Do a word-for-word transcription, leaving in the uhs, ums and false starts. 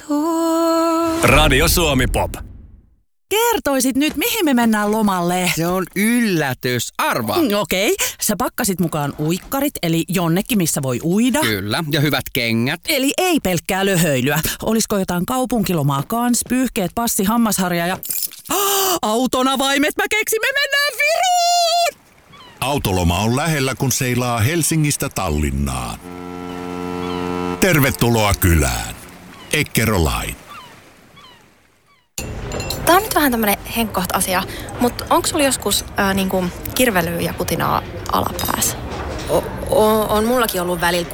Radio Suomi Pop. Kertoisit nyt, mihin me mennään lomalle? Se on yllätys. Arvaa. Mm, Okei, okay. Sä pakkasit mukaan uikkarit, eli jonnekin, missä voi uida. Kyllä, ja hyvät kengät. Eli ei pelkkää löhöilyä. Olisiko jotain kaupunkilomaa kans, pyyhkeet, passi, hammasharja ja... Oh, autonavaimet, mä keksin, me mennään Viroon! Autoloma on lähellä, kun seilaa Helsingistä Tallinnaan. Tervetuloa kylään. Eckerö Line. Tämä on nyt vähän tämmönen henkkoht asia, mutta onko sulla joskus ää, niinku kirvelyä ja kutinaa alapäässä? O- o- on mullakin ollut välillä